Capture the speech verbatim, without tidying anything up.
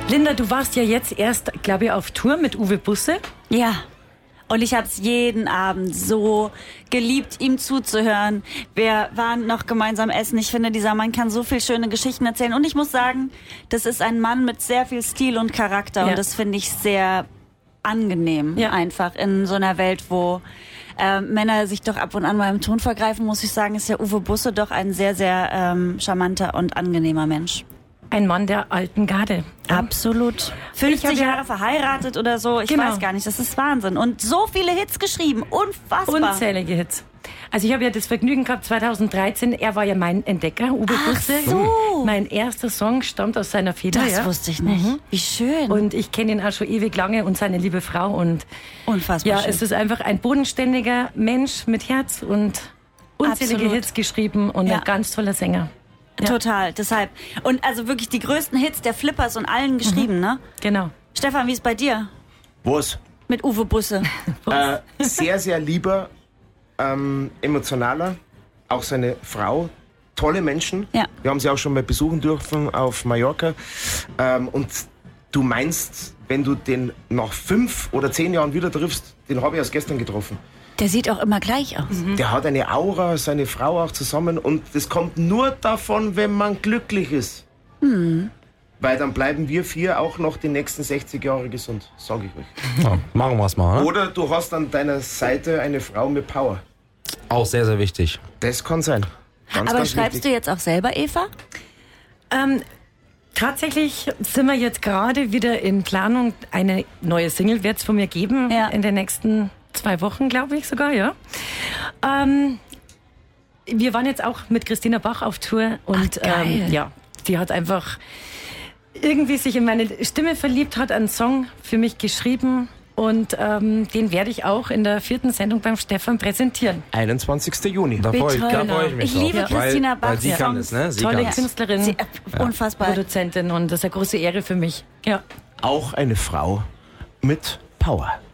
Linda, du warst ja jetzt erst, glaube ich, auf Tour mit Uwe Busse. Ja. Und ich habe es jeden Abend so geliebt, ihm zuzuhören. Wir waren noch gemeinsam essen. Ich finde, dieser Mann kann so viel schöne Geschichten erzählen. Und ich muss sagen, das ist ein Mann mit sehr viel Stil und Charakter. Ja. Und das finde ich sehr angenehm, ja. einfach in so einer Welt, wo äh, Männer sich doch ab und an mal im Ton vergreifen, muss ich sagen, ist ja Uwe Busse doch ein sehr, sehr ähm, charmanter und angenehmer Mensch. Ein Mann der alten Garde. Absolut. fünfzig Jahre verheiratet oder so, ich genau. weiß gar nicht, das ist Wahnsinn. Und so viele Hits geschrieben, unfassbar. Unzählige Hits. Also ich habe ja das Vergnügen gehabt, zweitausenddreizehn, er war ja mein Entdecker, Uwe Busse. Ach so. Mein erster Song stammt aus seiner Feder. Das ja. wusste ich nicht. Mhm. Wie schön. Und ich kenne ihn auch schon ewig lange und seine liebe Frau. Und unfassbar ja, schön. Es ist einfach ein bodenständiger Mensch mit Herz und unzählige Absolut. Hits geschrieben und ja. ein ganz toller Sänger. Ja. Total, deshalb. Und also wirklich die größten Hits der Flippers und allen geschrieben, mhm. ne? Genau. Stefan, wie ist bei dir? Was? Mit Uwe Busse. äh, sehr, sehr lieber, ähm, emotionaler, auch seine Frau, tolle Menschen. Ja. Wir haben sie auch schon mal besuchen dürfen auf Mallorca. Ähm, und du meinst, wenn du den nach fünf oder zehn Jahren wieder triffst, den habe ich erst gestern getroffen. Der sieht auch immer gleich aus. Mhm. Der hat eine Aura, seine Frau auch zusammen. Und das kommt nur davon, wenn man glücklich ist. Mhm. Weil dann bleiben wir vier auch noch die nächsten sechzig Jahre gesund, sage ich euch. Ja, machen wir es mal. Ne? Oder du hast an deiner Seite eine Frau mit Power. Auch sehr, sehr wichtig. Das kann sein. Ganz, Aber ganz schreibst wichtig. du jetzt auch selber, Eva? Ähm, tatsächlich sind wir jetzt gerade wieder in Planung. Eine neue Single wird es von mir geben ja. in den nächsten zwei Wochen, glaube ich sogar, ja. Ähm, wir waren jetzt auch mit Christina Bach auf Tour und Ach, ähm, ja, die hat einfach irgendwie sich in meine Stimme verliebt, hat einen Song für mich geschrieben und ähm, den werde ich auch in der vierten Sendung beim Stefan präsentieren. einundzwanzigsten Juni. Da freue ich, da freu ich mich Ich drauf. liebe Christina Bach. Weil sie kann es, ne? Sie Tolle kann's. Künstlerin, Sie, äh, unfassbar. Produzentin und das ist eine große Ehre für mich. Ja. Auch eine Frau mit Power.